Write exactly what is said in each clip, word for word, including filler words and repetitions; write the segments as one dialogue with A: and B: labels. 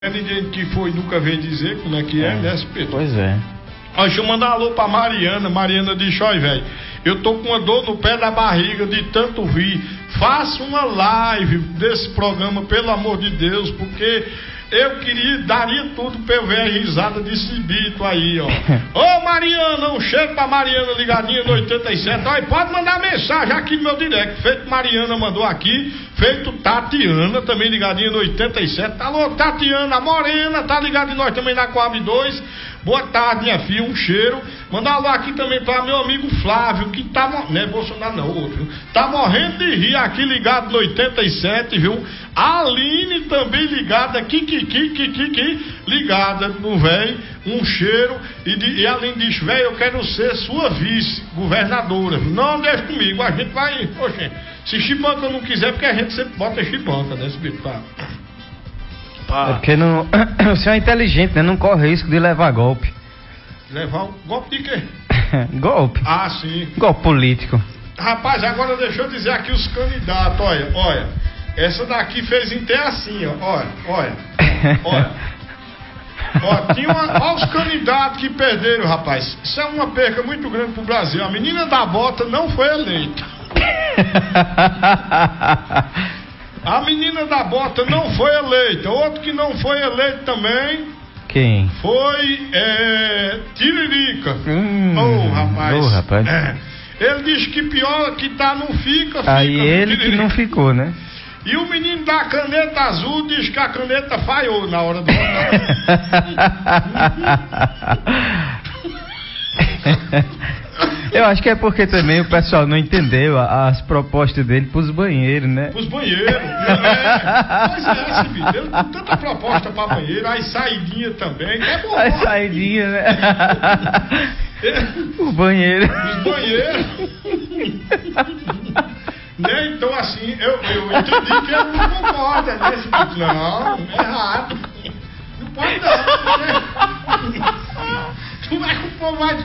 A: Ninguém que foi nunca veio dizer como é que é, é né, Pedro?
B: Pois é.
A: Ó, deixa eu mandar um alô pra Mariana. Mariana disse: olha, velho, eu tô com uma dor no pé da barriga de tanto rir. Faça uma live desse programa, pelo amor de Deus, porque eu queria, daria tudo pra eu ver a risada desse bito aí, ó. Ô Mariana, um cheiro pra Mariana ligadinha no oitenta e sete. Olha, pode mandar mensagem aqui no meu direct. Feito Mariana mandou aqui. Feito Tatiana, também ligadinha no oitenta e sete. Alô, Tatiana Morena, tá ligado em nós também na Coab dois. Boa tarde, minha filha, um cheiro. Mandar um alô aqui também para meu amigo Flávio, que tá morrendo, não é Bolsonaro não, outro, tá morrendo de rir aqui ligado no oitenta e sete, viu? A Aline também ligada, Kikiki, Kikiki, ligada no velho, um cheiro. E, de, e a Aline diz: velho, eu quero ser sua vice-governadora. Não, deixa comigo, a gente vai, poxa, se Chibanca não quiser, porque a gente sempre bota Chibanca, né, esse bicho, tá?
B: É porque não, o senhor é inteligente, né? Não corre risco de levar golpe.
A: Levar um golpe de quê?
B: Golpe.
A: Ah, sim.
B: Golpe político.
A: Rapaz, agora deixa eu dizer aqui os candidatos, olha, olha. Essa daqui fez inteira assim, ó, olha, olha, olha. Ó, tinha uma, olha os candidatos que perderam, rapaz. Isso é uma perca muito grande pro Brasil. A menina da bota não foi eleita. A menina da bota não foi eleita. Outro que não foi eleito também.
B: Quem?
A: Foi é, Tiririca.
B: Hum,
A: oh, rapaz.
B: Oh, rapaz.
A: É. Ele diz que pior que tá, não fica, fica.
B: Aí ele que não ficou, né?
A: E o menino da caneta azul diz que a caneta falhou na hora do votar.
B: Eu acho que é porque também o pessoal não entendeu as propostas dele pros banheiros, né?
A: Pros banheiros, é. Pois é, Cibito, ele tem tanta proposta pra banheiro, aí saidinha também, é bom.
B: Aí saidinha, né? O banheiro.
A: Os banheiros. Né? Então assim, eu, eu entendi que ele não concorda, né, Cibito? Não, é errado. Não pode não, né? Como é que o povo vai...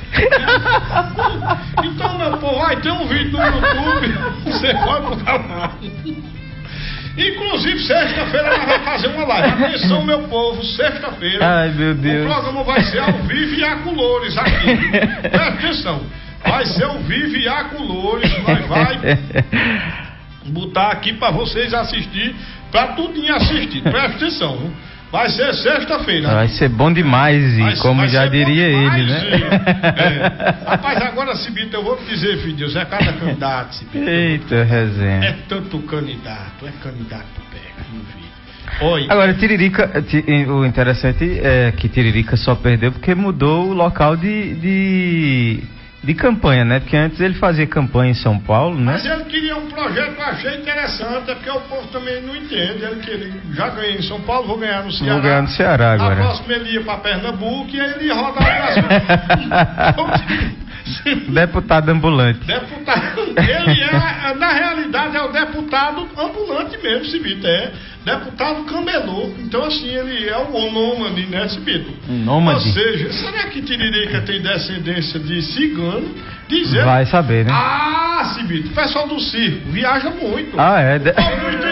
A: Então, meu povo, vai ter um vídeo no YouTube, você pode botar lá. Inclusive, sexta-feira ela vai fazer uma live. Atenção, meu povo, sexta-feira.
B: Ai, meu Deus.
A: O programa vai ser ao vivo e a colores aqui. Presta atenção. Vai ser ao vivo e a colores. Nós vai botar aqui pra vocês assistir, pra tudinho assistir. Presta atenção, viu? Vai ser sexta-feira.
B: Vai ser bom demais, e vai, como vai já diria ele, né?
A: É. Rapaz, agora, Cibito, eu vou te dizer, filho Deus, é cada candidato, Cibito.
B: Eita, resenha.
A: É tanto candidato, é candidato pega, não vi. Oi.
B: Agora, Tiririca, o interessante é que Tiririca só perdeu porque mudou o local de... de... de campanha, né? Porque antes ele fazia campanha em São Paulo, né?
A: Mas ele queria um projeto que eu achei interessante, é porque o povo também não entende. Ele que ele já ganhei em São Paulo, vou ganhar no Ceará.
B: Vou ganhar no Ceará agora.
A: A próxima ele ia pra Pernambuco e aí ele ia rodar o Brasil.
B: Deputado ambulante.
A: Deputado, ele é, na realidade, é o deputado ambulante mesmo, Cibito, é deputado camelô. Então, assim, ele é o nômade, né, Cibito?
B: Nômade.
A: Ou seja, será que Tiririca tem descendência de cigano? Dizer...
B: Vai saber, né?
A: Ah, Cibito, o pessoal do circo viaja muito.
B: Ah, é? De...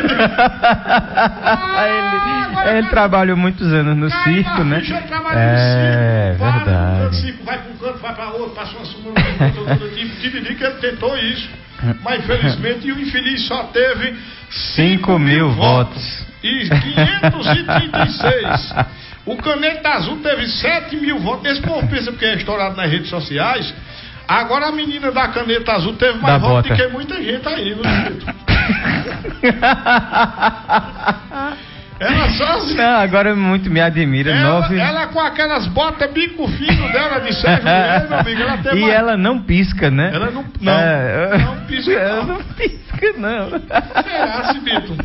A: ah,
B: ele ele trabalhou muitos anos no circo, né?
A: Bicho, ele trabalha
B: é,
A: no circo.
B: verdade.
A: Vai no circo, vai para um canto, vai para outro, passa uma semana. Tiririca, ele tentou isso, mas infelizmente o infeliz só teve
B: cinco mil votos.
A: E quinhentos e trinta e seis. O Caneta Azul teve sete mil votos. Esse povo pensa que é estourado nas redes sociais. Agora a menina da Caneta Azul teve mais votos do que muita gente aí no jeito. Ela só se...
B: Não, agora muito me admira.
A: Ela,
B: nove...
A: ela com aquelas botas bico fino dela de Sérgio Vieira, meu amigo, ela teve
B: E
A: mais...
B: ela não pisca, né?
A: Ela não, não,
B: é...
A: não pisca não.
B: Ela não pisca não.
A: Será, Cibito?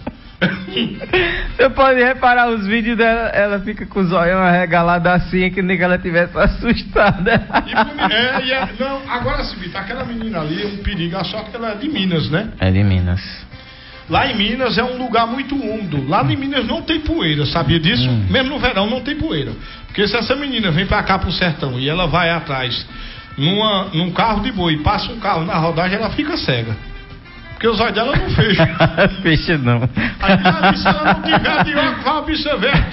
B: Você pode reparar os vídeos dela, ela fica com os olhos arregalados assim, que nem que ela tivesse assustada.
A: E, é, e é, não, agora, Cibito, aquela menina ali é um perigo, a sorte que ela é de Minas, né?
B: É de Minas.
A: Lá em Minas é um lugar muito úmido. Lá em Minas não tem poeira, sabia disso? Hum. Mesmo no verão não tem poeira. Porque se essa menina vem pra cá pro sertão e ela vai atrás numa, num carro de boi, passa um carro na rodagem, ela fica cega. porque os olhos dela não fecham.
B: Fecha não.
A: Aí, ah, se ela não tiver de óculos, vai observar.